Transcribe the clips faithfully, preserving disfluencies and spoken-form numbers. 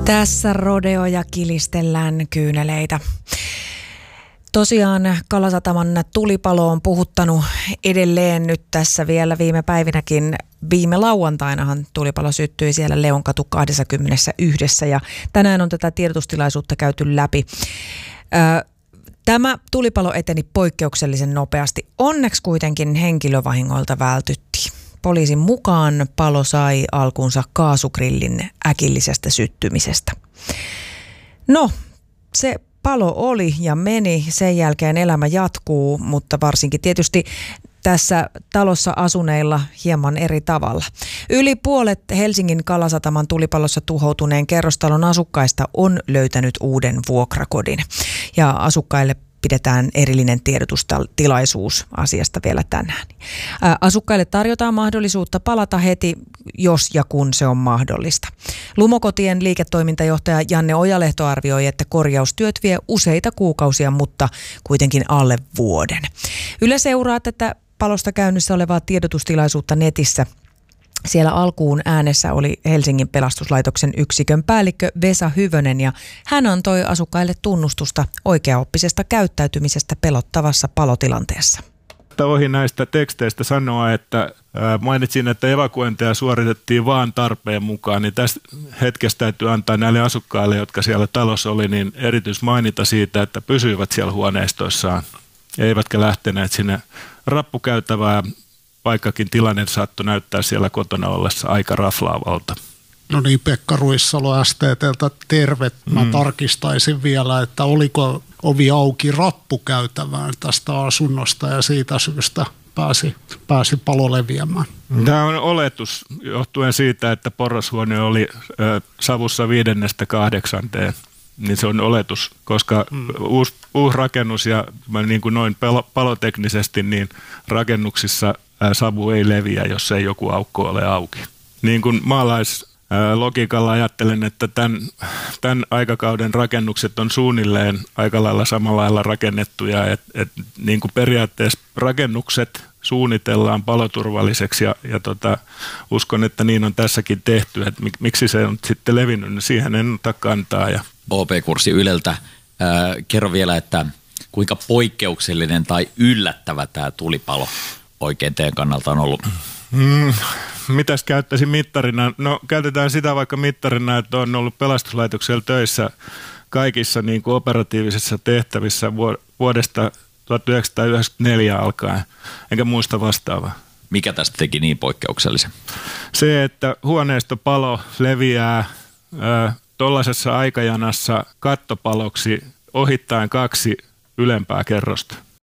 Tässä rodeoja kilistellään kyyneleitä. Tosiaan Kalasataman tulipalo on puhuttanut edelleen nyt tässä vielä viime päivinäkin. Viime lauantainahan tulipalo syttyi siellä Leonkatu kaksikymmentäyksi ja tänään on tätä tiedotustilaisuutta käyty läpi. Tämä tulipalo eteni poikkeuksellisen nopeasti. Onneksi kuitenkin henkilövahingoilta vältyttiin. Poliisin mukaan palo sai alkunsa kaasugrillin äkillisestä syttymisestä. No, se palo oli ja meni, sen jälkeen elämä jatkuu, mutta varsinkin tietysti tässä talossa asuneilla hieman eri tavalla. Yli puolet Helsingin Kalasataman tulipalossa tuhoutuneen kerrostalon asukkaista on löytänyt uuden vuokrakodin ja asukkaille pidetään erillinen tiedotustilaisuus asiasta vielä tänään. Asukkaille tarjotaan mahdollisuutta palata heti, jos ja kun se on mahdollista. Lumokotien liiketoimintajohtaja Janne Ojalehto arvioi, että korjaustyöt vie useita kuukausia, mutta kuitenkin alle vuoden. Yle seuraa tätä palosta käynnissä olevaa tiedotustilaisuutta netissä. Siellä alkuun äänessä oli Helsingin pelastuslaitoksen yksikön päällikkö Vesa Hyvönen ja hän antoi asukkaille tunnustusta oikeaoppisesta käyttäytymisestä pelottavassa palotilanteessa. Ohi näistä teksteistä sanoa, että mainitsin, että evakuointeja suoritettiin vaan tarpeen mukaan, niin tästä hetkestä täytyy antaa näille asukkaille, jotka siellä talossa oli, niin erityismainita siitä, että pysyivät siellä huoneistoissaan, eivätkä lähteneet sinne rappukäytävään. Vaikkakin tilanne saattoi näyttää siellä kotona ollessa aika raflaavalta. No niin, Pekka Ruissalo S T T:ltä terve. Mä mm. tarkistaisin vielä, että oliko ovi auki rappukäytävään tästä asunnosta ja siitä syystä pääsi, pääsi palo leviämään. Tämä on oletus johtuen siitä, että porrashuone oli ö, savussa viidennestä kahdeksanteen. Niin se on oletus, koska mm. uusi, uusi rakennus ja niin kuin noin paloteknisesti, niin rakennuksissa savu ei leviä, jos ei joku aukko ole auki. Niin kuin maalaislogiikalla ajattelen, että tämän, tämän aikakauden rakennukset on suunnilleen aika lailla samalla lailla rakennettuja, että et, niin kuin periaatteessa rakennukset suunnitellaan paloturvalliseksi ja, ja tota, uskon, että niin on tässäkin tehty, että mik, miksi se on sitten levinnyt, niin siihen en ota kantaa. Ja O P-kurssi Yleltä. Äh, kerro vielä, että kuinka poikkeuksellinen tai yllättävä tämä tulipalo oikein teidän kannalta on ollut? Mm, mitäs käyttäisin mittarina? No käytetään sitä vaikka mittarina, että on ollut pelastuslaitoksella töissä kaikissa niin kuin operatiivisissa tehtävissä vuodesta tuhatyhdeksänsataayhdeksänkymmentäneljä alkaen, enkä muista vastaavaa. Mikä tästä teki niin poikkeuksellisen? Se, että huoneistopalo leviää ö, tuollaisessa aikajanassa kattopaloksi ohittaen kaksi ylempää kerrosta.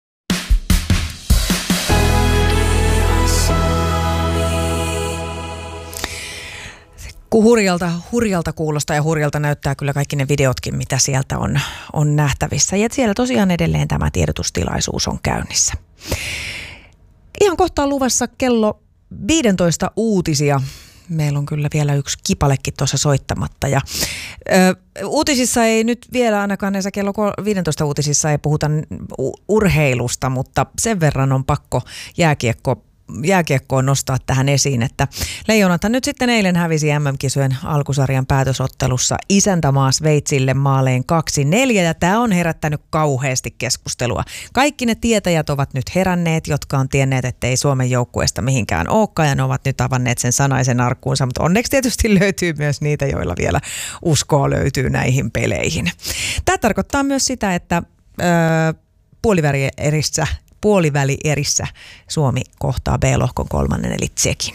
Hurjalta, hurjalta kuulostaa ja hurjalta näyttää kyllä kaikki ne videotkin, mitä sieltä on, on nähtävissä. Ja siellä tosiaan edelleen tämä tiedotustilaisuus on käynnissä. Ihan kohta on luvassa kello viisitoista uutisia. Meillä on kyllä vielä yksi kipalekin tuossa soittamatta. Ja, ö, uutisissa ei nyt vielä ainakaan näissä kello viisitoista uutisissa ei puhuta urheilusta, mutta sen verran on pakko jääkiekko jääkiekkoon nostaa tähän esiin, että Leijonathan nyt sitten eilen hävisi M M-kisojen alkusarjan päätösottelussa isäntämaa Sveitsille maaleen kaksi neljä ja tämä on herättänyt kauheasti keskustelua. Kaikki ne tietäjät ovat nyt heränneet, jotka on tienneet, että ei Suomen joukkueesta mihinkään olekaan ja ne ovat nyt avanneet sen sanaisen arkkuunsa, mutta onneksi tietysti löytyy myös niitä, joilla vielä uskoa löytyy näihin peleihin. Tämä tarkoittaa myös sitä, että öö, puolivälierissä Puolivälierissä Suomi kohtaa B-lohkon kolmannen eli Tsekin.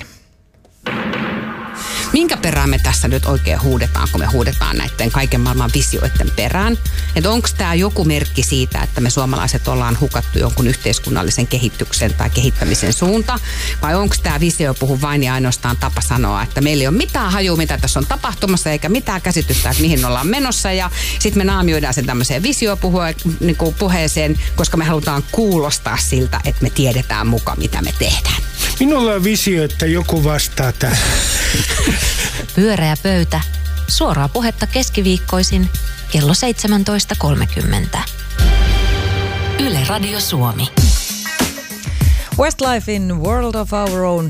Minkä perään me tässä nyt oikein huudetaan, kun me huudetaan näiden kaiken maailman visioiden perään? Että onko tämä joku merkki siitä, että me suomalaiset ollaan hukattu jonkun yhteiskunnallisen kehityksen tai kehittämisen suunta? Vai onko tämä visio puhu vain ja ainoastaan tapa sanoa, että meillä ei ole mitään hajua, mitä tässä on tapahtumassa, eikä mitään käsitystä, että mihin ollaan menossa. Ja sitten me naamioidaan sen tämmöiseen visiopuheeseen, koska me halutaan kuulostaa siltä, että me tiedetään mukaan, mitä me tehdään. Minulla on visio, että joku vastaa tähän. Pyöreä pöytä. Suoraa puhetta keskiviikkoisin kello seitsemäntoista kolmekymmentä. Yle Radio Suomi. Westlife in World of Our Own